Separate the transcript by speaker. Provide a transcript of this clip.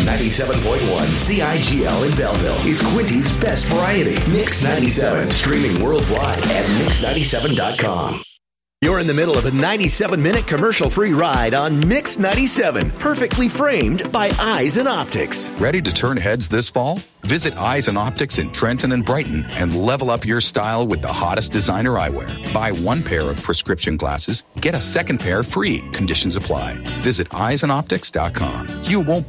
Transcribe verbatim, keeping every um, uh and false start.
Speaker 1: ninety-seven point one C I G L in Belleville is Quinty's best variety. Mix ninety-seven, streaming worldwide at mix ninety-seven dot com. You're in the middle of a ninety-seven minute commercial-free ride on Mix ninety-seven, perfectly framed by Eyes and Optics.
Speaker 2: Ready to turn heads this fall? Visit Eyes and Optics in Trenton and Brighton and level up your style with the hottest designer eyewear. Buy one pair of prescription glasses, get a second pair free. Conditions apply. Visit eyes and optics dot com. You won't